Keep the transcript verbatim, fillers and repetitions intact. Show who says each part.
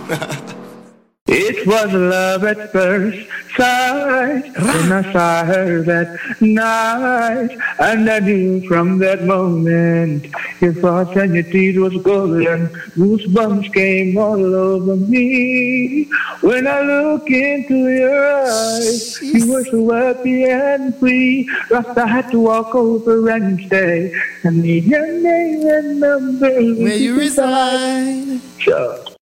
Speaker 1: It was love at first sight when I saw her that night, and I knew from that moment your thoughts and your teeth was golden. Goosebumps came all over me when I look into your eyes. You were so happy and free. Rasta, I had to walk over and stay. I need your name and number.
Speaker 2: Where you reside.
Speaker 1: Sure.